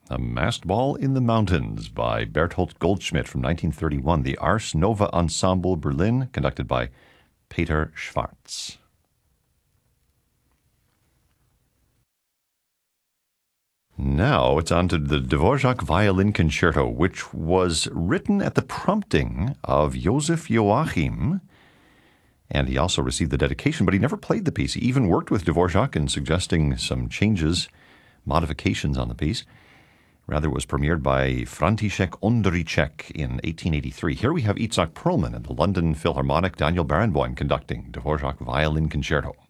A Masked Ball in the Mountains by Bertolt Goldschmidt from 1931. The Ars Nova Ensemble Berlin, conducted by Peter Schwarz. Now it's on to the Dvorak Violin Concerto, which was written at the prompting of Joseph Joachim, and he also received the dedication, but he never played the piece. He even worked with Dvorak in suggesting some changes, modifications on the piece. Rather, it was premiered by František Ondříček in 1883. Here we have Itzhak Perlman and the London Philharmonic, Daniel Barenboim conducting Dvorak Violin Concerto.